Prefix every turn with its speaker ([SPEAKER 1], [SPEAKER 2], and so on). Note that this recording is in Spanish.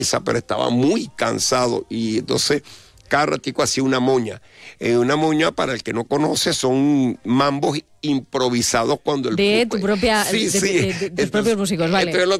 [SPEAKER 1] pero estaba muy cansado y entonces cada ratico hacía una moña. Una moña, para el que no conoce, son mambos improvisados cuando el...
[SPEAKER 2] De tu propia...
[SPEAKER 1] Sí,
[SPEAKER 2] de tus propios músicos, vale.
[SPEAKER 1] Entonces